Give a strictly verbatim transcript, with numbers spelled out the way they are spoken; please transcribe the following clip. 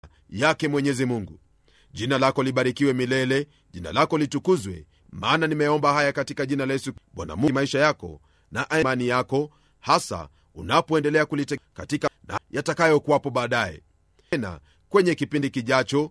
yake Mwenyezi Mungu. Jina lako libarikiwe milele, jina lako litukuzwe, maana nimeomba haya katika jina la Yesu. Bwana Mungu, maisha yako na imani yako, hasa unapoendelea kulite katika na yatakayokuwapo baadaye. Tena kwenye kipindi kijacho